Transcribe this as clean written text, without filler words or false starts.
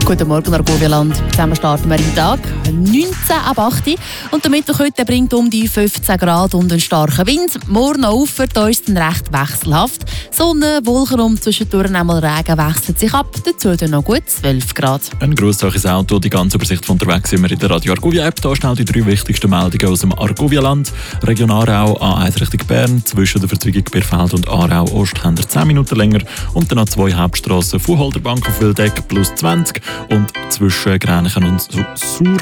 Guten Morgen, Argovia-Land. Zusammen starten wir im Tag. 19 ab 8 Uhr. Und der Mittwoch heute bringt um die 15 Grad und einen starken Wind. Morgen auf für uns dann recht wechselhaft. Sonne, Wolken und zwischendurch einmal Regen wechselt sich ab. Dazu dann noch gut 12 Grad. Ein grosses Auto, die ganze Übersicht von unterwegs sind wir in der Radio Argovia App. Da schnell die 3 wichtigsten Meldungen aus dem Argovia-Land. Region Aarau, A1 Richtung Bern, zwischen der Verzweigung Birfeld und Aarau-Ost haben wir 10 Minuten länger. Und dann noch 2 Hauptstrassen, Fuhlholderbank auf Wildeck plus 20 und zwischen Gränichen und